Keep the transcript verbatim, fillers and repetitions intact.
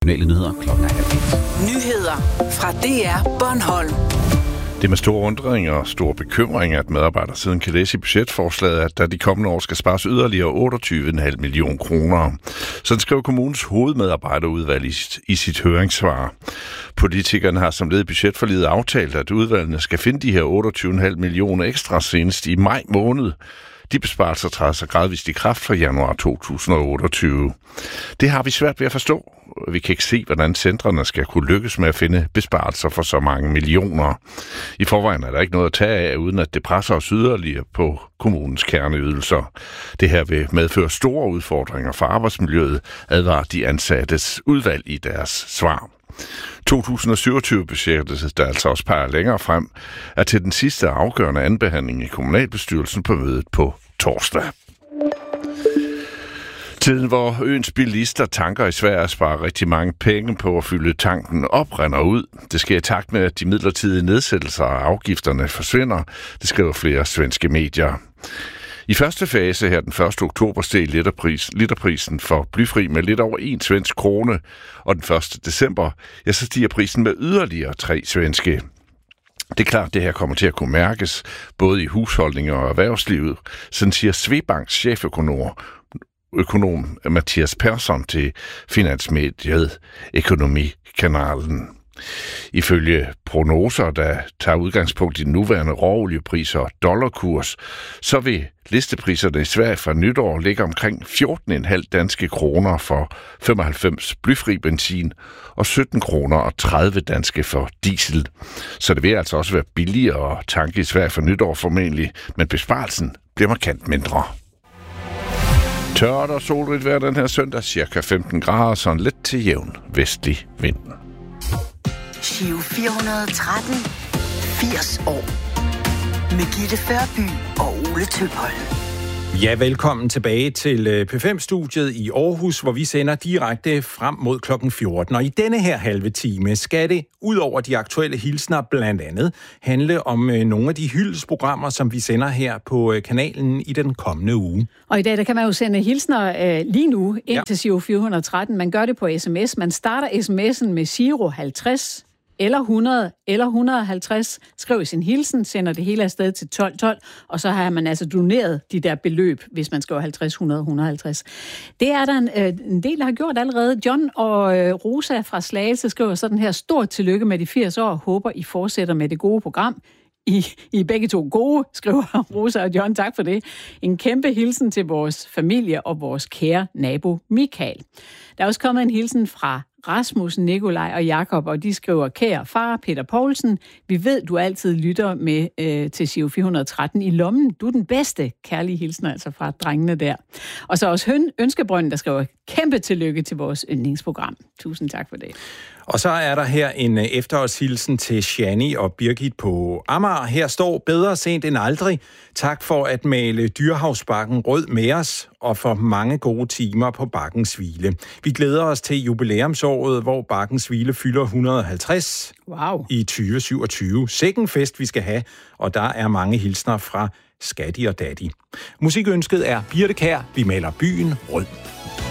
regionale nyheder klokken halv et. Nyheder fra D R Bornholm. Det er med store undringer og store bekymringer, at medarbejdere kan læse i budgetforslaget, at der de kommende år skal spares yderligere otteogtyve komma fem millioner kroner. Sådan skrev kommunens hovedmedarbejderudvalg i, i sit høringssvar. Politikerne har som led i budgetforliget aftalt, at udvalgene skal finde de her otteogtyve komma fem millioner ekstra senest i maj måned. De besparelser træder sig gradvist i kraft fra januar to tusind og otteogtyve. Det har vi svært ved at forstå. Vi kan ikke se, hvordan centrene skal kunne lykkes med at finde besparelser for så mange millioner. I forvejen er der ikke noget at tage af, uden at det presser os yderligere på kommunens kerneydelser. Det her vil medføre store udfordringer for arbejdsmiljøet, advarer de ansattes udvalg i deres svar. to tusind og syvogtyve-budgettet, der altså også peger længere frem, er til den sidste afgørende anbehandling i kommunalbestyrelsen på mødet på torsdag. Tiden, hvor øens bilister tanker i Sverige sparer rigtig mange penge på at fylde tanken op, render ud. Det sker i takt med, at de midlertidige nedsættelser af afgifterne forsvinder, det skriver flere svenske medier. I første fase her den første oktober steg literpris, literprisen for blyfri med lidt over en svensk krone, og den første december, ja, så stiger prisen med yderligere tre svenske. Det er klart, at det her kommer til at kunne mærkes, både i husholdninger og erhvervslivet, sådan siger Svebanks cheføkonom økonom Mathias Persson til finansmediet Økonomikanalen. Ifølge prognoser, der tager udgangspunkt i den nuværende råoliepriser og dollarkurs, så vil listepriserne i Sverige fra nytår ligge omkring fjorten komma fem danske kroner for femoghalvfems blyfri benzin og sytten kroner og tredive danske for diesel. Så det vil altså også være billigere at tanke i Sverige for nytår formentlig, men besparelsen bliver markant mindre. Tørt og solrigt vejr den her søndag, cirka femten grader, så en lidt til jævn vestlig vind. Giro fire hundrede og tretten, firs år. Med Gitte Førby og Ole Tøpholm. Ja, velkommen tilbage til P fem-studiet i Aarhus, hvor vi sender direkte frem mod klokken fjorten. Og i denne her halve time skal det, ud over de aktuelle hilsner, blandt andet handle om nogle af de hyldesprogrammer, som vi sender her på kanalen i den kommende uge. Og i dag der kan man jo sende hilsner øh, lige nu ind ja. til Giro fire hundrede og tretten. Man gør det på sms. Man starter sms'en med Giro halvtreds eller hundrede eller et hundrede og halvtreds, skriv sin hilsen, sender det hele afsted til tolv tolv, og så har man altså doneret de der beløb, hvis man skriver halvtreds, hundrede, et hundrede og halvtreds. Det er der en, øh, en del, der har gjort allerede. John og øh, Rosa fra Slagelse skriver sådan her: stort tillykke med de firs år, håber I fortsætter med det gode program. I, I er begge to gode, skriver Rosa og John. Tak for det. En kæmpe hilsen til vores familie og vores kære nabo Michael. Der er også kommet en hilsen fra Rasmus, Nikolaj og Jakob, og de skriver: kære far, Peter Poulsen, vi ved, du altid lytter med øh, til Giro fire hundrede og tretten i lommen. Du er den bedste. Kærlige hilsen altså fra drengene der. Og så også Høn Ønskebrønden, der skriver: kæmpe tillykke til vores yndlingsprogram. Tusind tak for det. Og så er der her en efterårshilsen til Shani og Birgit på Amager. Her står: bedre sent end aldrig. Tak for at male Dyrehavsbakken rød med os, og for mange gode timer på Bakkens Hvile. Vi glæder os til jubilæumsåret, hvor Bakkens Hvile fylder et hundrede og halvtreds wow. i tyve syvogtyve. Sikken fest vi skal have, og der er mange hilsner fra Skatti og Daddy. Musikønsket er Birte Kjær, Vi maler byen rød.